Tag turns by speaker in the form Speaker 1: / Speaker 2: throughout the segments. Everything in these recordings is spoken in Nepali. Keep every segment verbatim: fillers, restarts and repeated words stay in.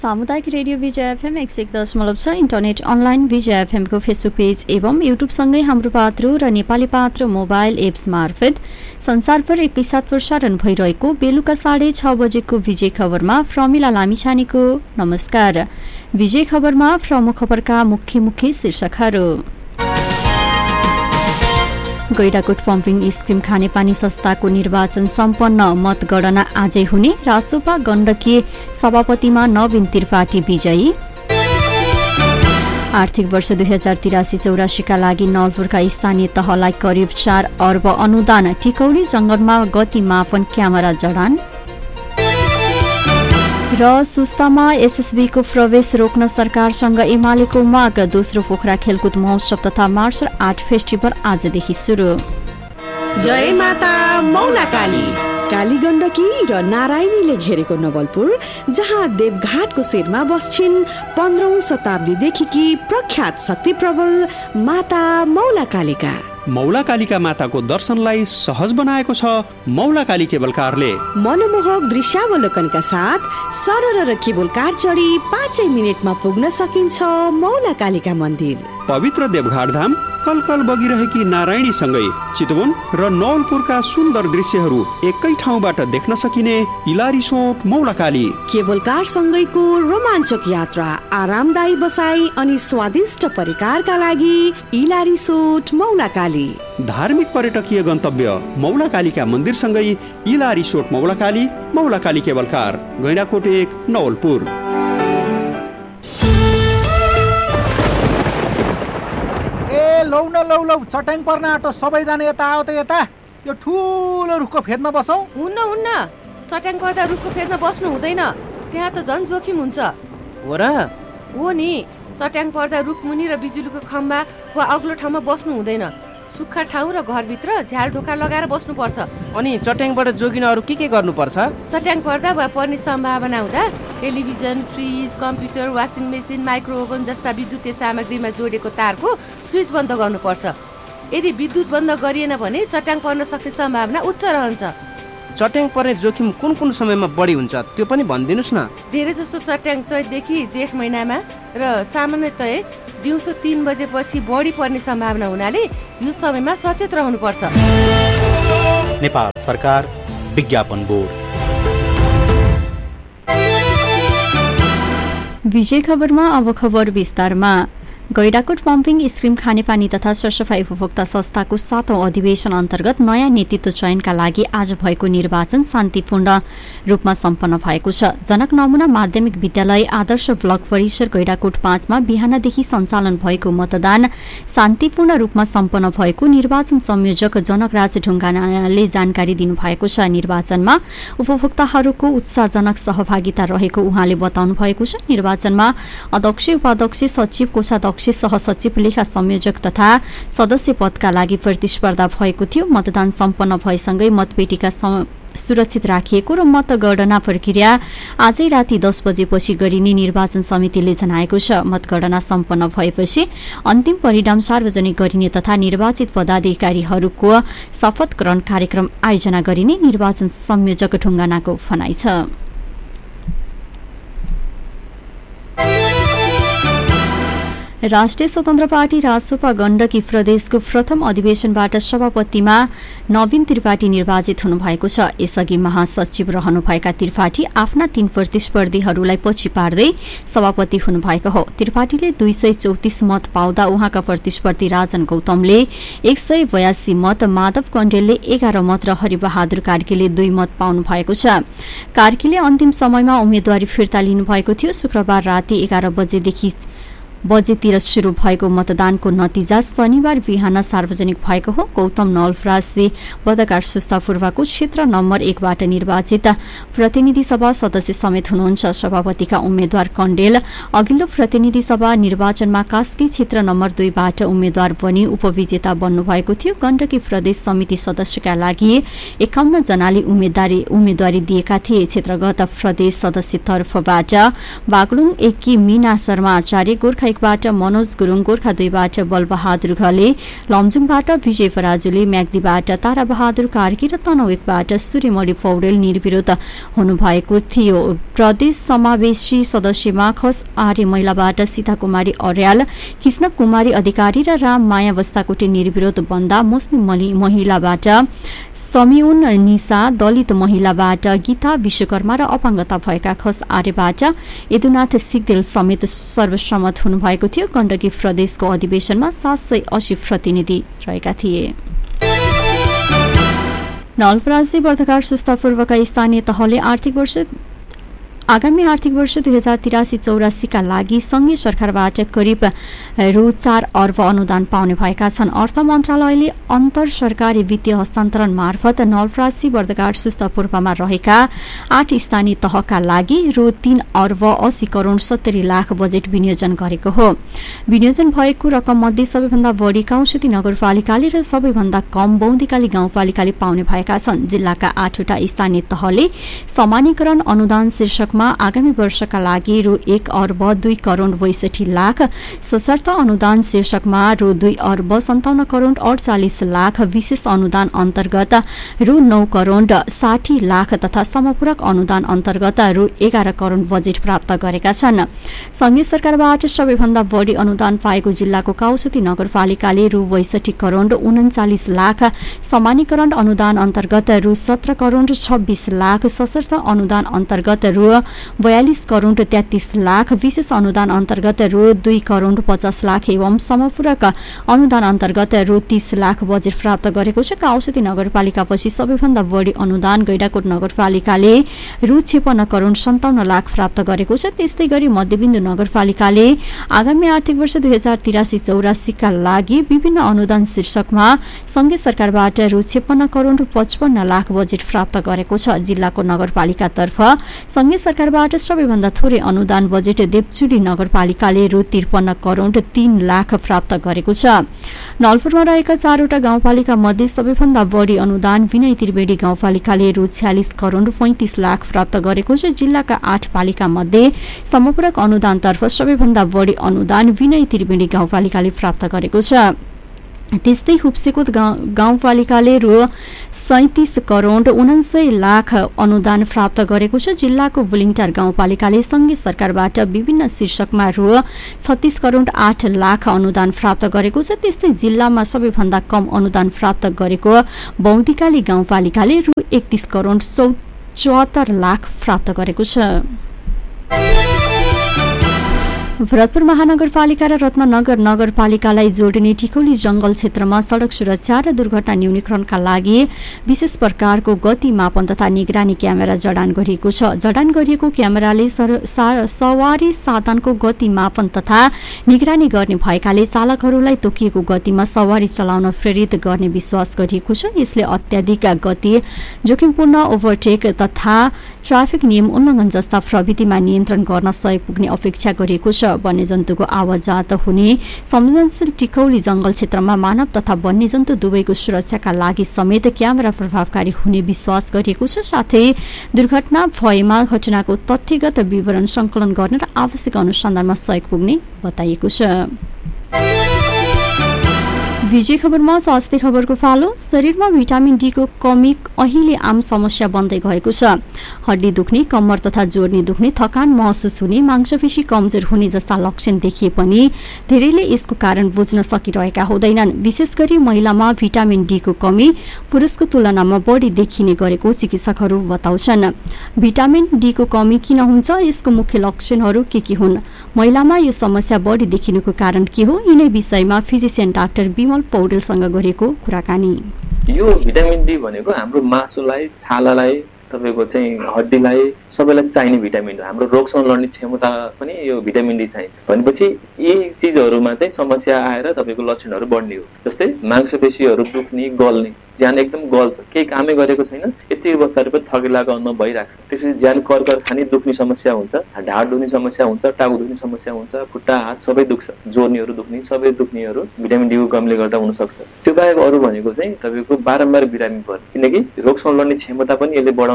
Speaker 1: सामुदायिक रेडियो विजय एफएम एक सय एक दशमलव छ इन्टरनेट अनलाइन विजय एफएमको फेसबुक पेज एवं युट्युबसँगै हाम्रो पात्रो र नेपाली पात्रो मोबाइल एप्स मार्फत संसारभर एकैसाथ प्रसारण भइरहेको बेलुका साढे छ बजेको विजय खबरमा प्रमिला लामिछानेको नमस्कार। विजय खबरमा प्रमुख खबरका मुख्य मुख्य शीर्षकहरू। गैंडाकोट पम्पिङ स्किम खानेपानी संस्थाको निर्वाचन सम्पन्न, मतगणना आजै हुने। रासोपा गण्डकी सभापतिमा नवीन त्रिपाठी विजयी। आर्थिक वर्ष दुई हजार तिरासी चौरासीका लागि नवलपुरका स्थानीय तहलाई करिब चार अर्ब अनुदान। टिकौली जंगलमा गति मापन क्यामेरा जडान र सुस्तामा एसएसबीको प्रवेश रोक्न सरकारसँग एमालेको माग। दोस्रो पोखरा खेलकुद महोत्सव तथा मार्शल आर्ट फेस्टिभल आजदेखि सुरु।
Speaker 2: जय माता मौला काली। काली गण्डकी र नारायणीले घेरेको नवलपुर, जहाँ देवघाटको शिरमा बस्छिन् पन्ध्रौं शताब्दीदेखिकी प्रख्यात शक्ति प्रबल माता मौला कालिका।
Speaker 3: मौला कालिका माताको दर्शनलाई सहज बनाएको छ मौला काली केबल कारले।
Speaker 2: मनमोहक दृश्यावलोकनका साथ सरर र केबल कार चढी पाँचै मिनटमा पुग्न सकिन्छ मौला कालिका मन्दिर।
Speaker 3: पवित्र देवघाट धाम कलकल बगिरहेकी नारायणीसँगै चितवन र नवलपुरका सुन्दर दृश्यहरू एकै ठाउँबाट देख्न सकिने इलारिसोट मौला काली।
Speaker 2: केबल कार सँगैको रोमाञ्चक यात्रा, आरामदायी बसाई अनि स्वादिष्ट परिकारका लागि इलारिसोट मौला काली।
Speaker 3: धार्मिक पर्यटकीय गन्तव्य मौला कालिका मन्दिरसँगै इलारिसोट मौला काली, मौला काली केबल कार, गैंडाकोट एक, नवलपुर।
Speaker 4: लौ न लौ लौ चट्याङ पर्न आँटो, सबैजना यता आओ त यता। यो ठुलो रुखको फेदमा बसौँ।
Speaker 5: हुन्न हुन्न, चट्याङ पर्दा रुखको फेदमा बस्नु हुँदैन, त्यहाँ त झन् जोखिम हुन्छ।
Speaker 6: हो र?
Speaker 5: हो नि, चट्याङ पर्दा रुखमुनि र बिजुलीको खम्बा वा अग्लो ठाउँमा बस्नु हुँदैन। सुक्खा ठाउँ र घरभित्र झ्याल ढोका लगाएर बस्नुपर्छ।
Speaker 6: अनि चट्याङबाट जोगिन अरू के के गर्नुपर्छ?
Speaker 5: चट्याङ पर्दा वा पर्ने सम्भावना हुँदा television, fridge, computer, washing machine, micro oven जस्ता विद्युतीय सामग्रीमा जोडेको तारको स्विच बन्द गर्नुपर्छ। यदि विद्युत बन्द गरिएन भने चट्याङ पर्न सक्ने सम्भावना उच्च रहन्छ।
Speaker 6: चट्याङ पर्ने जोखिम कुन कुन समयमा बढी हुन्छ त्यो पनि भनिदिनुस् न।
Speaker 5: धेरै जसो चट्याङ चैतदेखि जेठ महिनामा र सामान्यतया दिउँसो तीन बजेपछि बढी पर्ने सम्भावना हुनाले यो समयमा सचेत रहनुपर्छ।
Speaker 7: नेपाल सरकार विज्ञापन बोर्ड।
Speaker 1: विजय खबरमा अब खबर विस्तारमा। गैंडाकोट पम्पिङ स्किम खानेपानी तथा सरसफाई उपभोक्ता संस्थाको सातौं अधिवेशन अन्तर्गत नयाँ नेतृत्व चयनका लागि आज भएको निर्वाचन शान्तिपूर्ण रूपमा सम्पन्न भएको छ। जनक नमुना माध्यमिक विद्यालय आदर्श ब्लक परिसर गैंडाकोट पाँचमा बिहानदेखि सञ्चालन भएको मतदान शान्तिपूर्ण रूपमा सम्पन्न भएको निर्वाचन संयोजक जनकराज ढुङ्गानाले जानकारी दिनुभएको छ। निर्वाचनमा उपभोक्ताहरूको उत्साहजनक सहभागिता रहेको उहाँले बताउनु भएको छ। निर्वाचनमा अध्यक्ष, उपाध्यक्ष, सचिव, कोषाध्यक्ष, सहसचिव, लेखा संयोजक तथा सदस्य पदका लागि प्रतिस्पर्धा भएको थियो। मतदान सम्पन्न भएसँगै मतपेटिका सुरक्षित राखिएको र मतगणना प्रक्रिया आजै राति दस बजेपछि गरिने निर्वाचन समितिले जनाएको छ। मतगणना सम्पन्न भएपछि अन्तिम परिणाम सार्वजनिक गरिने तथा निर्वाचित पदाधिकारीहरूको शपथ ग्रहण कार्यक्रम आयोजना गरिने निर्वाचन संयोजक ढुङ्गानाको भनाइ छ। राष्ट्रिय स्वतन्त्र पार्टी रासोपा गण्डकी प्रदेशको प्रथम अधिवेशनबाट सभापतिमा नवीन त्रिपाठी निर्वाचित हुनुभएको छ। यसअघि महासचिव रहनुभएका त्रिपाठी आफ्ना तीन प्रतिस्पर्धीहरूलाई पछि पार्दै सभापति हुनुभएको हो। त्रिपाठीले दुई सय चौतिस मत पाउँदा उहाँका प्रतिस्पर्धी राजन गौतमले एक सय बयासी मत, माधव कण्डेलले एघार मत र हरिबहादुर कार्कीले दुई मत पाउनु भएको छ। कार्कीले अन्तिम समयमा उम्मेद्वारी फिर्ता लिनुभएको थियो। शुक्रबार राति एघार बजेदेखि बजेतिर सुरु भएको मतदानको नतिजा शनिबार बिहान सार्वजनिक भएको हो। गौतम नवलपरासी बदकार सुस्तापूर्वको क्षेत्र नम्बर एकबाट निर्वाचित प्रतिनिधि सभा सदस्य समेत हुनुहुन्छ। सभापतिका उम्मेद्वार कण्डेल अघिल्लो प्रतिनिधि सभा निर्वाचनमा कास्की क्षेत्र नम्बर दुईबाट उम्मेद्वार बनी उपविजेता बन्नुभएको थियो। गण्डकी प्रदेश समिति सदस्यका लागि एकाउन्न जनाले उम्मेदवारी उम्मेदवारी दिएका थिए। क्षेत्रगत प्रदेश सदस्य तर्फबाट बागलुङ एकी मीना शर्मा आचार्य, गोर्खा एकबाट मनोज गुरुङ, गोर्खा दुईबाट बलबहादुर घले, लमजुङबाट विजय पराजुली, म्याग्दीबाट ताराबहादुर कार्की र तनहु एकबाट सूर्यमणि पौडेल निर्विरोध हुनुभएको थियो। प्रदेश समावेशी सदस्यमा खस आर्य महिलाबाट सीता कुमारी अर्याल, कृष्ण कुमारी अधिकारी र राम माया बस्ताकोटी निर्विरोध बन्दा मुस्लिम महिलाबाट समिउन निसा, दलित महिलाबाट गीता विश्वकर्मा र अपाङ्गता भएका खस आर्यबाट यदुनाथ सिगदेल समेत सर्वसम्मत हुनुभएको थियो। गण्डकी प्रदेशको अधिवेशनमा सात सय अस्सी प्रतिनिधि रहेका थिए। नवलपरासी वर्धकार सुस्तापूर्वक स्थानीय तहले आर्थिक वर्ष आगामी आर्थिक वर्ष दुई हजार तिरासी चौरासीका लागि संघीय सरकारबाट करिब रु चार अर्ब अनुदान पाउने भएका छन्। अर्थ मन्त्रालयले अन्तर सरकारी वित्तीय हस्तान्तरण मार्फत नवलपरासी वर्धघाट सुस्तापूर्वमा रहेका आठ स्थानीय तहका लागि रु तीन अर्ब अस्सी करोड सत्तरी लाख बजेट विनियोजन गरेको हो। विनियोजन भएको रकम मध्ये सबैभन्दा बढी काउसुती नगरपालिकाले र सबैभन्दा कम बौद्धिकाली गाउँपालिकाले पाउने भएका छन्। जिल्लाका आठवटा स्थानीय तहले समानीकरण अनुदान शीर्षक आगामी वर्षका लागि रु एक अर्ब दुई करोड बैसठी लाख, सशर्त अनुदान शीर्षकमा रु दुई अर्ब सन्ताउन्न करोड अडचालिस लाख, विशेष अनुदान अन्तर्गत रु नौ करोड साठी लाख तथा समपूरक अनुदान अन्तर्गत रु एघार करोड बजेट प्राप्त गरेका छन्। संघीय सरकारबाट सबैभन्दा बढी अनुदान पाएको जिल्लाको काउसुती नगरपालिकाले रु बैसठी करोड उन्चालिस लाख, समानीकरण अनुदान अन्तर्गत रु सत्र करोड छब्बीस लाख, सशर्त अनुदान अन्तर्गत रु बयालिस करोड तेत्तीस लाख, विशेष अनुदान अन्तर्गत रु दुई करोड पचास लाख एवं समपूरक अनुदान अन्तर्गत रु तीस लाख बजेट प्राप्त गरेको छ। काउसुती नगरपालिकापछि सबैभन्दा बढी अनुदान गैंडाकोट नगरपालिकाले रु छप्पन्न करोड सन्ताउन्न लाख प्राप्त गरेको छ। त्यस्तै गरी मध्यबिन्दु नगरपालिकाले आगामी आर्थिक वर्ष दुई हजार तिरासी चौरासीका लागि विभिन्न अनुदान शीर्षकमा संघीय सरकारबाट रु छप्पन्न करोड पचपन्न लाख बजेट प्राप्त गरेको छ। जिल्लाको नगरपालिकातर्फ संघीय सरकारबाट सबैभन्दा थोरै अनुदान बजेट देवचुली नगरपालिकाले रु त्रिपन्न करोड तीन लाख प्राप्त गरेको छ। नवलपुरमा रहेका चारवटा गाउँपालिका मध्ये सबैभन्दा बढी अनुदान विनय त्रिवेणी गाउँपालिकाले रु छ्यालिस करोड पैंतिस लाख प्राप्त गरेको छ। जिल्लाका आठ पालिका मध्ये समपूरक अनुदानतर्फ सबैभन्दा बढी अनुदान विनय त्रिवेणी गाउँपालिकाले प्राप्त गरेको छ। त्यस्तै हुप्सेकोट गाउँपालिकाले रु सैंतीस करोड उनासय लाख अनुदान प्राप्त गरेको छ। जिल्लाको बुलिङटार गाउँपालिकाले संघीय सरकारबाट विभिन्न शीर्षकमा रु छत्तीस करोड आठ लाख अनुदान प्राप्त गरेको छ। त्यस्तै जिल्लामा सबैभन्दा कम अनुदान प्राप्त गरेको बौद्धिकाली गाउँपालिकाले रु एकतीस करोड चौहत्तर लाख प्राप्त गरेको छ। भरतपुर महानगरपालिका र रत्ननगर नगरपालिकालाई जोड्ने टिकौली जंगल क्षेत्रमा सड़क सुरक्षा र दुर्घटना न्यूनीकरणका लागि विशेष प्रकारको गति मापन तथा निगरानी क्यामेरा जडान गरिएको छ। जडान गरिएको क्यामेराले सवारी साधनको गति मापन तथा निगरानी गर्ने भएकाले चालकहरूलाई तोकिएको गतिमा सवारी चलाउन प्रेरित गर्ने विश्वास गरिएको छ। यसले अत्याधिक गति, जोखिमपूर्ण ओभरटेक तथा ट्राफिक नियम उल्लङ्घन जस्ता प्रवृत्तिमा नियन्त्रण गर्न सहयोग पुग्ने अपेक्षा गरिएको छ। वन्यजन्तुको आवाजात हुने संवेदनशील टिकौली जंगल क्षेत्रमा मानव तथा वन्यजन्तु दुवैको सुरक्षाका लागि समेत क्यामेरा प्रभावकारी हुने विश्वास गरिएको छ। साथै दुर्घटना भएमा घटनाको तथ्यगत विवरण संकलन गर्न र आवश्यक अनुसन्धानमा सहयोग पुग्ने बताइएको छ। विजय खबरमा स्वास्थ्य खबरको पालो। शरीरमा भिटामिन डी को कमी अहिले आम समस्या बन्दै गएको छ। हड्डी दुख्ने, कम्मर तथा जोड्नी दुख्ने, थकान महसुस हुने, मांसपेशी कमजोर हुने जस्ता लक्षण देखिए पनि धेरैले यसको कारण बुझ्न सकिरहेका हुँदैनन्। विशेष गरी महिलामा भिटामिन डी को कमी पुरुषको तुलनामा बढी देखिने गरेको चिकित्सकहरू बताउँछन्। भिटामिन डी को कमी किन हुन्छ, यसको मुख्य लक्षणहरू के के हुन्, महिलामा यो समस्या बढी देखिनुको कारण के हो, यिनै विषयमा फिजिशियन डाक्टर विमल पौडेलसँग गरेको कुराकानी।
Speaker 8: यो भिटामिन डी भनेको हाम्रो मासुलाई, छालालाई, तपाईको चाहिँ हड्डीलाई सबैलाई चाहिने भिटामिन हो। हाम्रो रोगसँग लड्ने क्षमता पनि यो भिटामिन डी चाहिन्छ भनेपछि यी चिजहरुमा चाहिँ समस्या आएर तपाईको लक्षणहरु बढ्ने हो। जस्तै मांसपेशीहरु दुख्ने, गल्ने, ज्यान एकदम गल्छ, केही कामै गरेको छैन, यति अवस्थाहरु पनि थकिलाको अनुभव भइराख्छ। त्यसपछि ज्यान करकर खाने दुख्ने समस्या हुन्छ, ढाड दुख्ने समस्या हुन्छ, टाउको दुख्ने समस्या हुन्छ, खुट्टा हात सबै दुख्छ, जोर्नीहरु दुख्ने, सबै दुख्नेहरु भिटामिन डी को कमीले गर्दा हुन सक्छ। त्यो बाहेक अरु भनेको चाहिँ तपाईको बारम्बार बिरामी पर्ने, किनकि रोगसँग लड्ने क्षमता पनि यसले बढाउने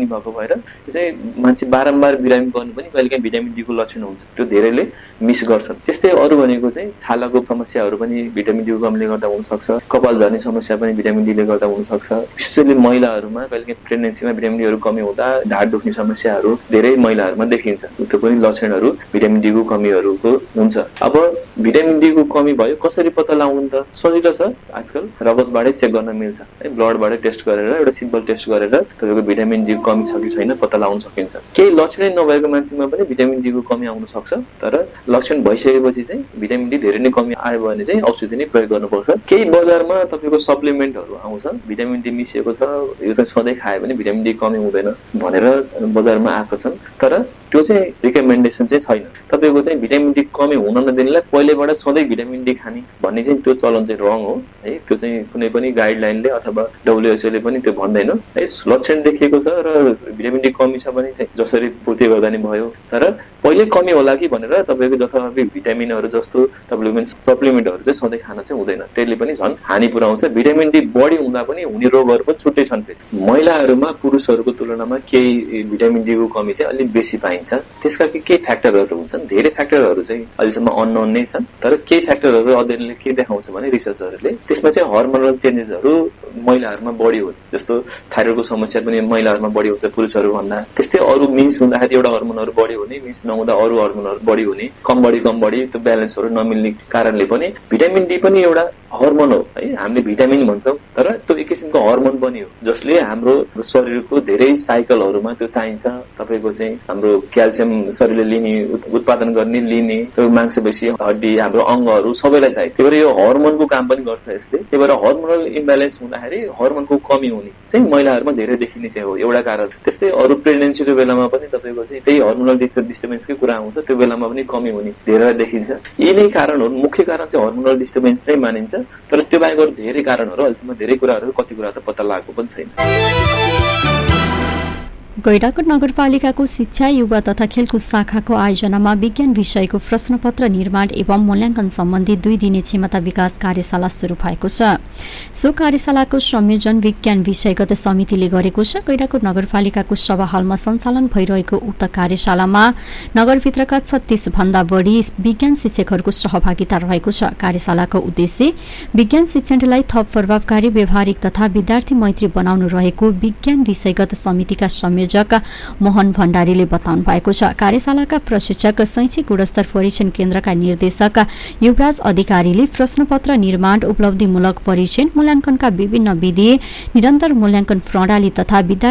Speaker 8: कमी भएको भएर त्यो चाहिँ मान्छे बारम्बार बिरामी गर्नु पनि कहिलेकाहीँ भिटामिन डी को लक्षण हुन्छ, त्यो धेरैले मिस गर्छन्। त्यस्तै अरू भनेको चाहिँ छालाको समस्याहरू पनि भिटामिन डी को कमीले गर्दा हुनसक्छ, कपाल झर्ने समस्या पनि भिटामिन डी ले गर्दा हुनसक्छ। विशेषले महिलाहरूमा कहिलेकाहीँ प्रेग्नेन्सीमा भिटामिन डी हरू कमी हुँदा ढाड दुख्ने समस्याहरू धेरै महिलाहरूमा देखिन्छ, त्यो पनि लक्षणहरू भिटामिन डी को कमीहरूको हुन्छ। अब भिटामिन डी को कमी भयो कसरी पत्ता लगाउनु त? सजिलो छ, आजकल रगतबाटै चेक गर्न मिल्छ है, ब्लडबाटै टेस्ट गरेर एउटा सिम्पल टेस्ट गरेर तपाईँको भिटामिन डी को कमी छ कि छैन पत्ता लगाउन सकिन्छ। केही लक्षणै नभएको मान्छेमा पनि भिटामिन डी को कमी आउन सक्छ, तर लक्षण भइसकेपछि चाहिँ भिटामिन डी धेरै नै कमी आयो भने चाहिँ औषधि नै प्रयोग गर्नुपर्छ। केही बजारमा तपाईँको सप्लिमेन्टहरू आउँछ, भिटामिन डी मिसिएको छ, यो चाहिँ सधैँ खायो भने भिटामिन डी कमी हुँदैन भनेर बजारमा आएको छन्, तर त्यो चाहिँ रिकमेन्डेसन चाहिँ छैन। तपाईँको चाहिँ भिटामिन डी कमी हुन नदिनेलाई पहिलेबाट सधैँ भिटामिन डी खाने भन्ने चाहिँ त्यो चलन चाहिँ रङ हो है, त्यो चाहिँ कुनै पनि गाइडलाइनले अथवा डब्ल्युएचओले पनि त्यो भन्दैन है। लक्षण देखिएको छ र भिटामिन डी कमी छ भने चाहिँ जसरी पूर्ति गर्दा नि भयो, तर पहिले कमी होला कि भनेर तपाईँको जथाभावी भिटामिनहरू जस्तो तपाईँले सप्लिमेन्टहरू चाहिँ सधैँ खान चाहिँ हुँदैन, त्यसले पनि झन् हानि पुऱ्याउँछ। भिटामिन डी बढी हुँदा पनि हुने रोगहरू पनि छुट्टै छन्। फेरि महिलाहरूमा पुरुषहरूको तुलनामा केही भिटामिन डी को कमी चाहिँ अलिक बेसी पाइन्छ, त्यसका केही फ्याक्टरहरू हुन्छन्, धेरै फ्याक्टरहरू चाहिँ अहिलेसम्म अननोन नै छन्, तर केही फ्याक्टरहरू अध्ययनले के देखाउँछ भने रिसर्चहरूले त्यसमा चाहिँ हर्मोनल चेन्जेसहरू महिलाहरूमा बढी हुन्छ, जस्तो थाइरोइडको समस्या पनि महिलाहरूमा बढी हुन्छ पुरुषहरू भन्दा। त्यस्तै अरू मिन्स हुँदाखेरि एउटा हर्मोनहरू बढी हुने, मिन्स नहुँदा अरू हर्मोनहरू बढी हुने, कम बढी कम बढी त्यो ब्यालेन्सहरू नमिल्ने कारणले पनि भिटामिन डी पनि एउटा हर्मोन हो है, हामीले भिटामिन भन्छौँ तर त्यो एक किसिमको हर्मोन पनि हो जसले हाम्रो शरीरको धेरै साइकलहरूमा त्यो चाहिन्छ। तपाईँको चाहिँ हाम्रो क्याल्सियम शरीरले लिने, उत्पादन गर्ने, लिने, त्यो मांसपेशी, हड्डी, हाम्रो अङ्गहरू सबैलाई चाहिन्छ। त्यही भएर यो हर्मोनको काम पनि गर्छ यसले। त्यही भएर हर्मोनल इम्ब्यालेन्स हुँदाखेरि हर्मोनको कमी हुने चाहिँ महिलाहरूमा धेरै देखिने चाहिँ हो एउटा कारण। त्यस्तै अरू प्रेग्नेन्सीको बेलामा पनि तपाईँको चाहिँ त्यही हर्मोनल डिस्टर्बेन्सकै कुरा आउँछ, त्यो बेलामा पनि कमी हुने धेरै देखिन्छ। यी नै कारणहरू, मुख्य कारण चाहिँ हर्मोनल डिस्टर्बेन्स नै मानिन्छ, तर त्यो बाहेक अरू धेरै कारणहरू अहिलेसम्म धेरै कुराहरू कति कुरा त पत्ता लागेको पनि छैन।
Speaker 1: गैंडाकोट नगरपालिकाको शिक्षा, युवा तथा खेलकुद शाखाको आयोजनामा विज्ञान विषयको प्रश्नपत्र निर्माण एवं मूल्याङ्कन सम्बन्धी दुई दिने क्षमता विकास कार्यशाला सुरु भएको छ। सो कार्यशालाको संयोजन विज्ञान विषयगत समितिले गरेको छ। गैंडाकोट नगरपालिकाको सभा हलमा सञ्चालन भइरहेको उक्त कार्यशालामा नगरभित्रका छत्तीस भन्दा बढी विज्ञान शिक्षकहरूको सहभागिता रहेको छ। कार्यशालाको उद्देश्य विज्ञान शिक्षणलाई थप प्रभावकारी, व्यावहारिक तथा विद्यार्थी मैत्री बनाउनु रहेको विज्ञान विषयगत समितिका संयोजक मोहन भण्डारीले बताउनु भएको छ। कार्यशालाका प्रशिक्षक, शैक्षिक गुणस्तर परीक्षण केन्द्रका निर्देशक युवराज अधिकारीले प्रश्नपत्र निर्माण, उपलब्धिमूलक परीक्षण, मूल्याङ्कनका विभिन्न विधि, निरन्तर मूल्याङ्कन प्रणाली तथा विद्यार्थी